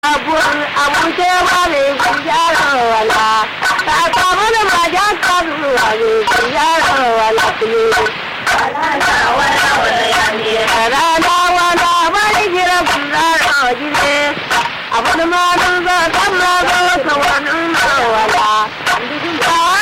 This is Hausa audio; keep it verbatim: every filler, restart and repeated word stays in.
Abu ce ba mai kujarar wala, ta samu da majan karuwa mai kujarar wala ne. Rana wala bari gira kujarar wajine, abu da malin zata